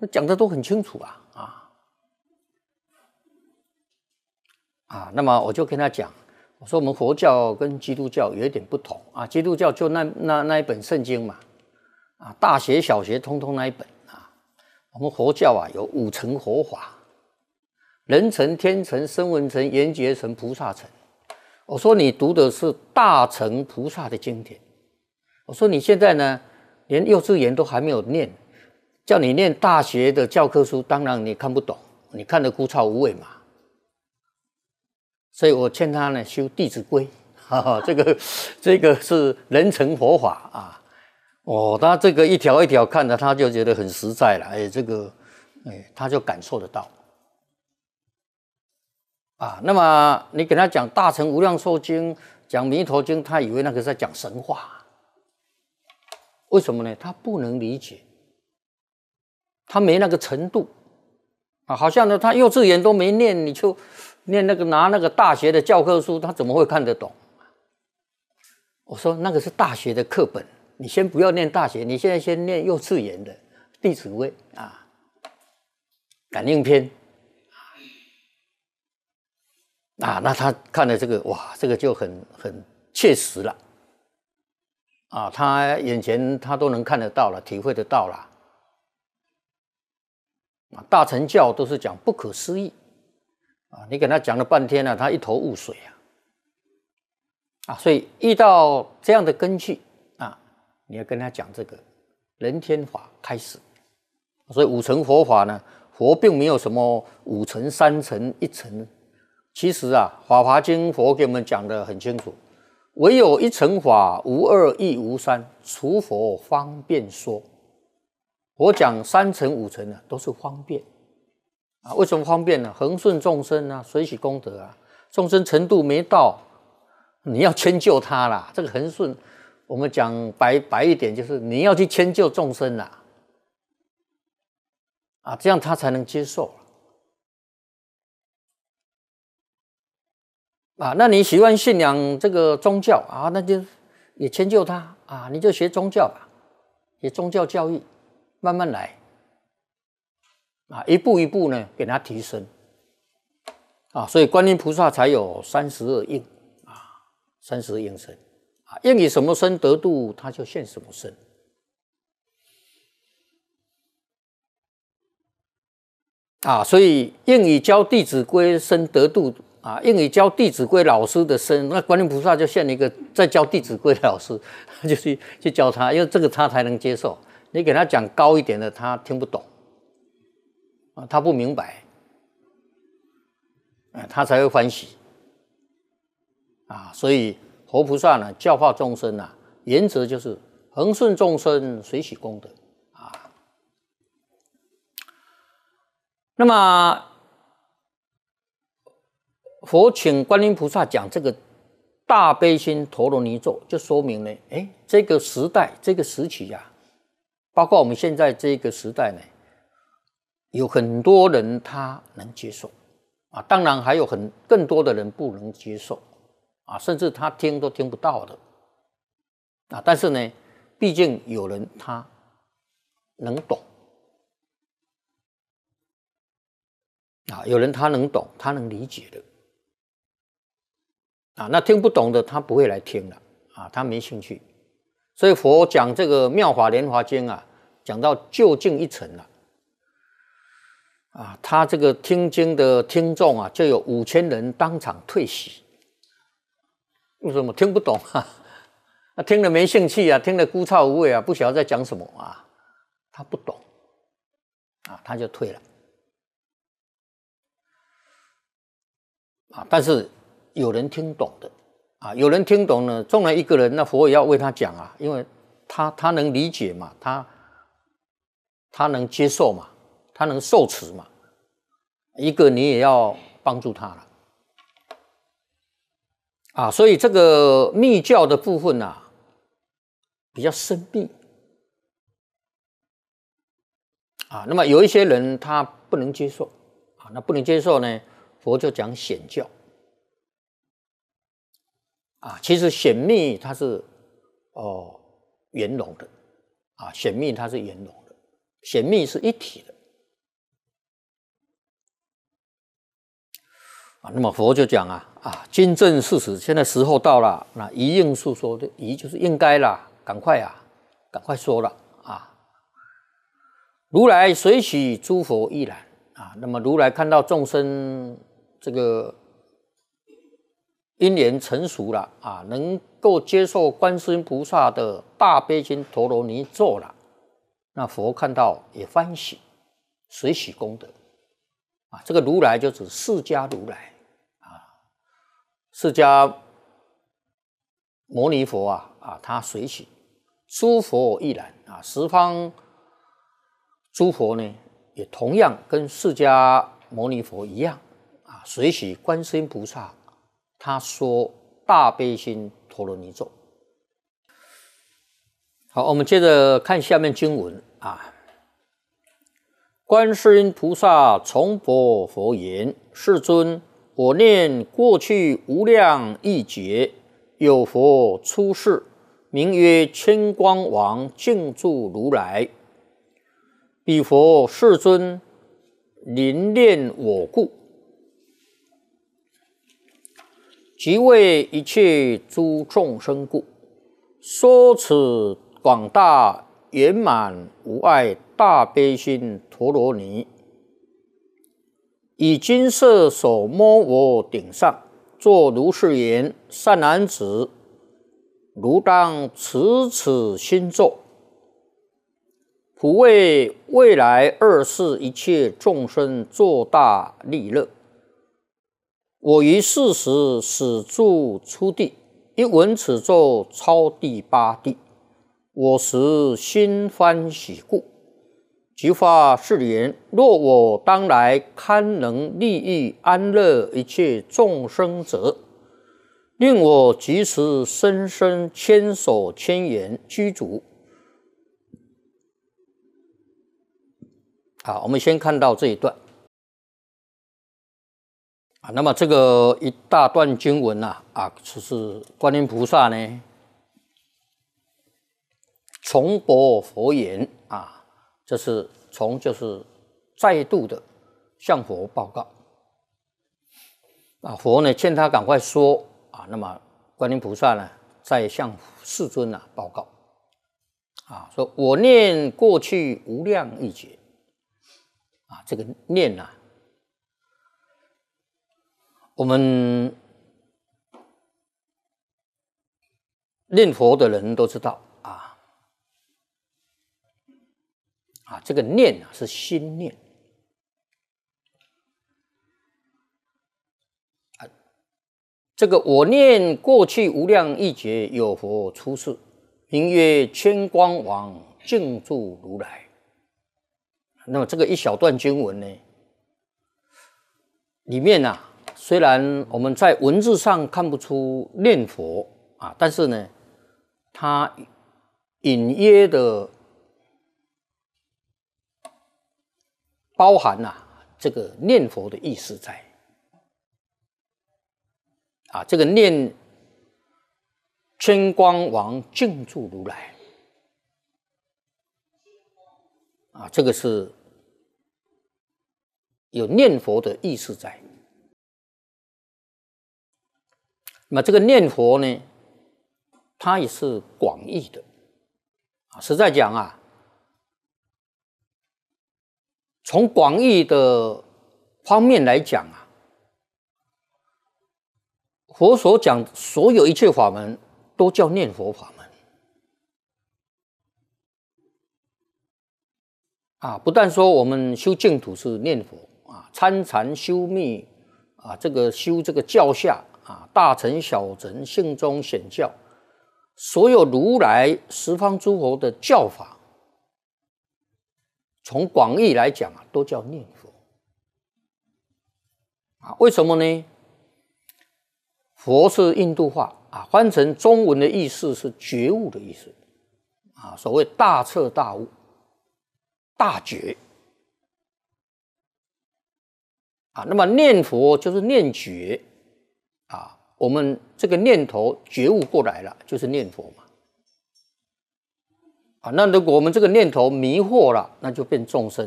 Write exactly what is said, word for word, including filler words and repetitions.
讲的都很清楚啊啊啊！那么我就跟他讲，我说我们佛教跟基督教有一点不同啊，基督教就那那那一本圣经嘛，啊，大学小学通通那一本啊，我们佛教啊有五乘佛法，人乘、天乘、声闻乘、缘觉乘、菩萨乘。我说你读的是大乘菩萨的经典，我说你现在呢连幼稚园都还没有念，叫你念大学的教科书，当然你看不懂，你看得枯燥无味嘛。所以我劝他呢修《弟子规》，哈哈，这个这个是人乘佛法啊。哦，他这个一条一条看的，他就觉得很实在了，哎，这个，哎，他就感受得到。啊，那么你给他讲《大乘无量寿经》、讲《弥陀经》，他以为那个是在讲神话。为什么呢？他不能理解，他没那个程度啊，好像呢，他幼稚园都没念，你就念那个拿那个大学的教科书，他怎么会看得懂？我说那个是大学的课本，你先不要念大学，你现在先念幼稚园的《弟子规》啊，感应篇。啊，那他看了这个，哇，这个就很很切实了，啊，他眼前他都能看得到了，体会得到了。啊，大乘教都是讲不可思议，啊，你给他讲了半天了，他一头雾水啊，啊，所以遇到这样的根器啊，你要跟他讲这个人天法开始，所以五乘佛法呢，佛并没有什么五乘、三乘、一乘。其实啊，《法华经》佛给我们讲得很清楚，唯有一乘法，无二亦无三，除佛方便说。佛讲三乘五乘啊，都是方便啊。为什么方便呢？恒顺众生啊，随喜功德啊。众生程度没到，你要迁就他啦。这个恒顺，我们讲白白一点，就是你要去迁就众生啦，啊，这样他才能接受。啊，那你喜欢信仰这个宗教啊，那就也迁就他啊，你就学宗教吧，学宗教教育，慢慢来，啊，一步一步呢给他提升，啊，所以观音菩萨才有三十二应啊，三十二应身啊，应以什么身得度，他就现什么身。啊，所以应以教《弟子规》身得度。啊，应以教《弟子规》老师的身，那观音菩萨就现一个在教《弟子规》的老师，就去去教他，因为这个他才能接受。你给他讲高一点的，他听不懂，啊，他不明白，啊，他才会欢喜。啊，所以佛菩萨呢，教化众生啊，原则就是恒顺众生，随喜功德啊。那么佛请观音菩萨讲这个大悲心陀罗尼咒，就说明呢，哎，这个时代这个时期啊，包括我们现在这个时代呢，有很多人他能接受啊，当然还有很更多的人不能接受啊，甚至他听都听不到的啊。但是呢，毕竟有人他能懂啊，有人他能懂，他能理解的。啊，那听不懂的他不会来听了啊，他没兴趣。所以佛讲这个《妙法莲华经》啊，讲到究竟一层了啊，他这个听经的听众啊，就有五千人当场退席。为什么？听不懂啊？啊，听了没兴趣啊，听了枯燥无味啊，不晓得在讲什么啊，他不懂啊，他就退了啊。但是有人听懂的啊，有人听懂呢，纵然一个人，那佛也要为他讲啊，因为他他能理解嘛，他他能接受嘛，他能受持嘛，一个你也要帮助他了啊。所以这个密教的部分啊，比较深密啊。那么有一些人他不能接受啊，那不能接受呢，佛就讲显教。啊，其实显密它是哦圆融的啊，显密它是圆融的，显密是一体的啊，那么佛就讲啊啊，今正事实，现在时候到了，那宜应诉说的宜就是应该啦，赶快啊，赶快说了啊。如来随喜诸佛亦然啊，那么如来看到众生这个因缘成熟了啊，能够接受观世音菩萨的大悲心陀罗尼咒了，那佛看到也欢喜，随喜功德啊。这个如来就指释迦如来。释迦牟尼佛啊啊，他随喜，诸佛亦然啊，十方诸佛呢也同样跟释迦牟尼佛一样啊，随喜观世音菩萨，他说大悲心陀罗尼咒。好，我们接着看下面经文啊，观世音菩萨重播佛言：世尊，我念过去无量亿劫，有佛出世，名曰千光王净住如来。彼佛世尊临念我故，即为一切诸众生故，说此广大圆满无碍大悲心陀罗尼。以金色手摸我顶上，作如是言：善男子，汝当持此心咒，普为未来二世一切众生作大利乐。我于是时始住初地，一闻此咒，超第八地。我时心欢喜故，即发誓言：若我当来堪能利益安乐一切众生者，令我即时深深千手千眼具足。好，我们先看到这一段啊。那么这个一大段经文啊，啊，就是观音菩萨呢重播佛言啊。这是从就是再度的向佛报告啊，佛呢劝他赶快说啊，那么观音菩萨呢再向世尊啊报告啊，说我念过去无量亿劫啊，这个念啊，我们念佛的人都知道啊。啊，这个念啊是心念啊。这个我念过去无量亿劫，有佛出世，名曰千光王净住如来。那么这个一小段经文呢，里面啊，虽然我们在文字上看不出念佛啊，但是呢，它隐约的包含啊这个念佛的意思在啊，这个念千光王净住如来啊，这个是有念佛的意思在。那么这个念佛呢，它也是广义的啊。实在讲啊，从广义的方面来讲啊，佛所讲所有一切法门都叫念佛法门啊。不但说我们修净土是念佛啊，参禅修密啊，这个修这个教下啊，大乘小乘性中显教，所有如来十方诸佛的教法，从广义来讲啊，都叫念佛啊。为什么呢？佛是印度话啊，翻成中文的意思是觉悟的意思啊，所谓大彻大悟、大觉啊。那么念佛就是念觉啊，我们这个念头觉悟过来了，就是念佛嘛。啊，那如果我们这个念头迷惑了，那就变众生